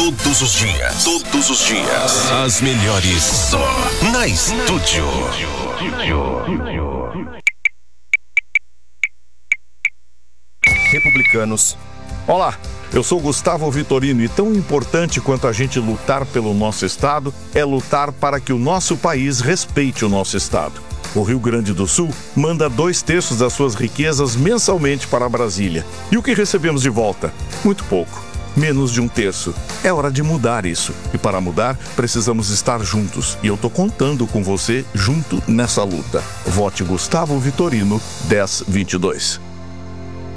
Todos os dias. Todos os dias. As melhores só na Estúdio. Republicanos. Olá, eu sou Gustavo Vitorino e tão importante quanto a gente lutar pelo nosso estado é lutar para que o nosso país respeite o nosso estado. O Rio Grande do Sul manda 2/3 das suas riquezas mensalmente para Brasília. E o que recebemos de volta? Muito pouco. Menos de 1/3. É hora de mudar isso. E para mudar, precisamos estar juntos. E eu tô contando com você junto nessa luta. Vote Gustavo Vitorino 1022.